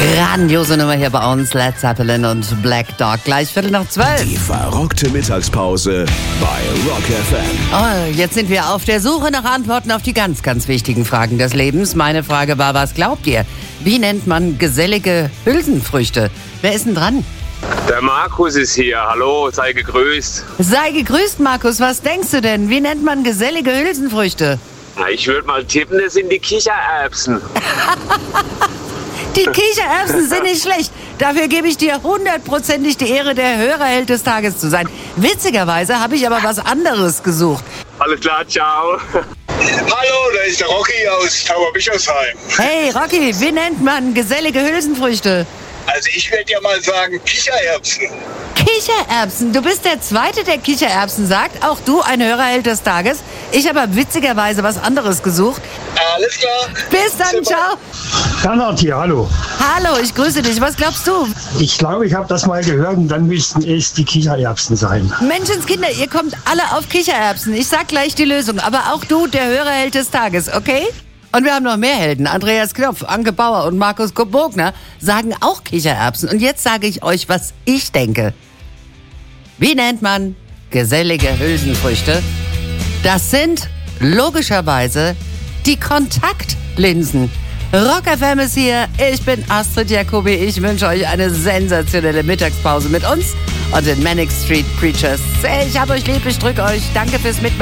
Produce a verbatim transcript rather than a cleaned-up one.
Grandiose Nummer hier bei uns, Led Zeppelin und Black Dog. Gleich Viertel nach zwölf. Die verrockte Mittagspause bei Rock F M. Oh, jetzt sind wir auf der Suche nach Antworten auf die ganz, ganz wichtigen Fragen des Lebens. Meine Frage war, was glaubt ihr? Wie nennt man gesellige Hülsenfrüchte? Wer ist denn dran? Der Markus ist hier. Hallo, sei gegrüßt. Sei gegrüßt, Markus. Was denkst du denn? Wie nennt man gesellige Hülsenfrüchte? Na, ich würde mal tippen, das sind die Kichererbsen. Die Kichererbsen sind nicht schlecht. Dafür gebe ich dir hundertprozentig die Ehre, der Hörerheld des Tages zu sein. Witzigerweise habe ich aber was anderes gesucht. Alles klar, ciao. Hallo, da ist der Rocky aus Tauberbischofsheim. Hey, Rocky, wie nennt man gesellige Hülsenfrüchte? Also ich werde ja mal sagen Kichererbsen. Kichererbsen. Du bist der Zweite, der Kichererbsen sagt. Auch du, ein Hörerheld des Tages. Ich habe aber witzigerweise was anderes gesucht. Alles klar. Bis dann, Super. ciao. Bernhard hier, hallo. Hallo, ich grüße dich. Was glaubst du? Ich glaube, ich habe das mal gehört und dann müssten es die Kichererbsen sein. Menschenskinder, ihr kommt alle auf Kichererbsen. Ich sag gleich die Lösung. Aber auch du, der Hörerheld des Tages, okay? Und wir haben noch mehr Helden. Andreas Knopf, Anke Bauer und Markus Bogner sagen auch Kichererbsen. Und jetzt sage ich euch, was ich denke. Wie nennt man gesellige Hülsenfrüchte? Das sind logischerweise die Kontaktlinsen. Rock F M ist hier. Ich bin Astrid Jacobi. Ich wünsche euch eine sensationelle Mittagspause mit uns und den Manic Street Preachers. Ich hab euch lieb, ich drück euch. Danke fürs Mitmachen.